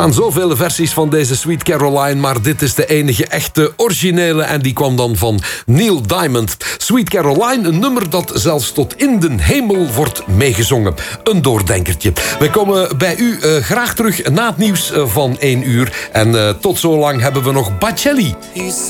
bestaan zoveel versies van deze Sweet Caroline, maar dit is de enige echte originele en die kwam dan van Neil Diamond. Sweet Caroline, een nummer dat zelfs tot in de hemel wordt meegezongen. Een doordenkertje. Wij komen bij u graag terug na het nieuws van 1 uur. En tot zo lang hebben we nog Bacelli.